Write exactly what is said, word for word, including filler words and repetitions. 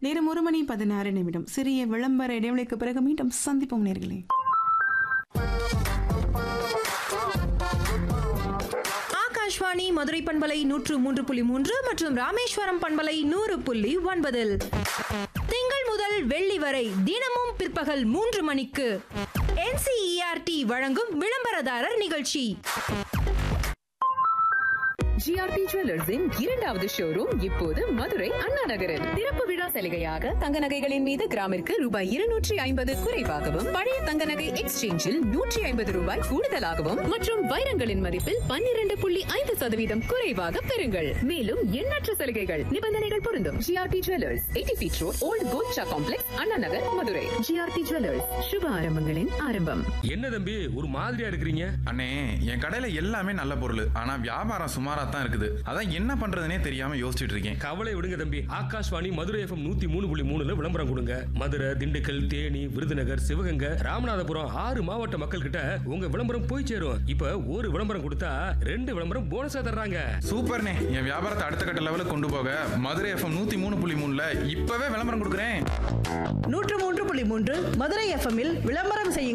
நேரம் ஒரு மணி பதினாறு நிமிடம். சிறிய விளம்பர இடைவெளிக்கு பிறகு மீண்டும் சந்திப்போம் நேர்களே. ஆகாஷ்வாணி மதுரை பண்பலை நூற்று மூன்று புள்ளி மூன்று மற்றும் ராமேஸ்வரம் பண்பலை நூறு புள்ளி ஒன்பதில் திங்கள் முதல் வெள்ளி வரை தினமும் பிற்பகல் மூன்று மணிக்கு N C E R D வழங்கும் விளம்பரதாரர் நிகழ்ச்சி. ஜிஆர்டி ஜுவல்லர்ஸின் இரண்டாவது ஷோரூம் இப்போது மதுரை அண்ணா நகரில். திறப்பு விழா சலுகையாக தங்க நகைகளின் மீது கிராமிற்கு ரூபாய் இருநூற்றி ஐம்பது குறைவாகவும், பழைய தங்க நகை எக்ஸ்சேஞ்சில் நூற்றி ஐம்பது ரூபாய் கூடுதலாகவும் மற்றும் வைரங்களின் மதிப்பில் பன்னிரண்டு புள்ளி ஐந்து சதவீதம் குறைவாக பெறுங்கள். மேலும் எண்ணற்ற சலுகைகள், நிபந்தனைகள் பொருந்தும். GRT jewellers, eighty feet road, volt Golcha complex, Anna Nagar, Madurai. GRT jewellers, சுப ஆரம்பங்களின் ஆரம்பம். என்ன தம்பி ஒரு மாதிரியா இருக்கிறீங்க? அண்ணே, என் கடையில எல்லாமே நல்ல பொருள், ஆனா வியாபாரம் சுமாரா தான் இருக்குது. அதான் என்ன பண்றதுனே தெரியாம யோசிச்சுட்டு இருக்கேன். கவலை விடுங்க தம்பி, ஆகாஷ்வாணி மதுரை எஃப்எம் நூத்தி மூணு புள்ளி மூணுல விளம்பரம் கொடுங்க. மதுரை, திண்டுக்கல், தேனி, விருதுநகர், சிவகங்கை, ராமநாதபுரம் ஆறு மாவட்ட மக்கள் கிட்ட உங்க விளம்பரம் போய் சேரும். இப்ப ஒரு விளம்பரம் கொடுத்தா ரெண்டு விளம்பரம் போனஸா தர்றாங்க. சூப்பர்ண்ணே, என் வியாபாரத்தை அடுத்த கட்ட லெவலுக்கு கொண்டு போக மதுரை எஃப்எம் நூத்தி மூணு புள்ளி மூணுல இப்பவே விளம்பரம் கொடுக்குறேன். நூற்று மூன்று புள்ளி மூன்று மதுரை எஃப்எம்மில் விளம்பரம் செய்யுங்க.